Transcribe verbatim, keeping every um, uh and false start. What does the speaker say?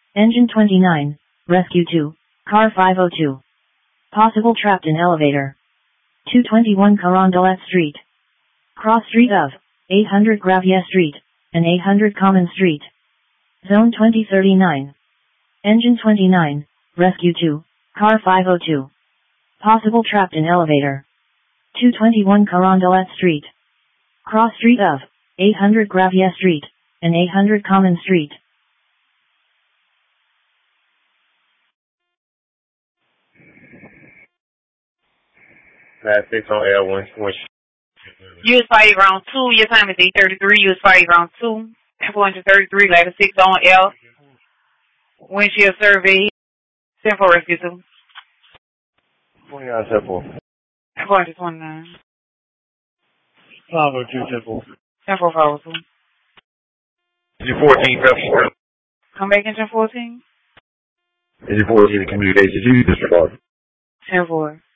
Engine twenty-nine, Rescue two, Car five oh two. Possible trapped in elevator. two twenty-one Carondelet Street. Cross street of eight hundred Gravier Street and eight hundred Common Street. Zone twenty thirty-nine. Engine twenty-nine, Rescue two, Car five oh two. Possible trapped in elevator. two twenty-one Carondelet Street. Cross street of eight hundred Gravier Street and eight hundred Common Street. Last six on L one. U S fire round two. Your time is eight thirty-three. U S fire round two. four thirty-three, level six on L. Windshield survey. ten four rescue two. twenty-nine, ten four. four twenty-nine. five oh two, ten four. ten four, five oh two. Engine fourteen, ten four. Come back engine fourteen. Engine fourteen, communications, you disregard. ten four.